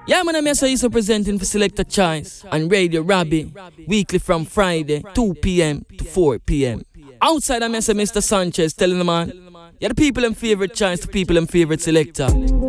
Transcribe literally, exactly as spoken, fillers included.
Yeah, man, I'm here so presenting for Selector Choice on Radio Robbie, weekly from Friday, two p.m. to four p.m. Outside, I'm here Mister Sanchez telling the man, yeah, the people in favorite choice, the people in favorite selector.